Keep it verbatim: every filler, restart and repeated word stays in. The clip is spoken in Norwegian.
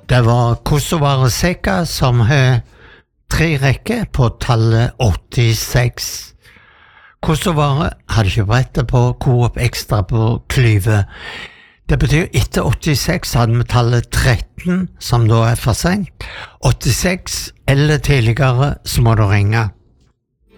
Det var Kosovare Seka som har tre rekker på tallet åttiseks. Kosovare hadde ikke brettet på Coop Extra på klyve. Det betyr etter åttiseks hadde vi tallet tretten, som da er for sent. åttiseks eller tidligere så må du ringe.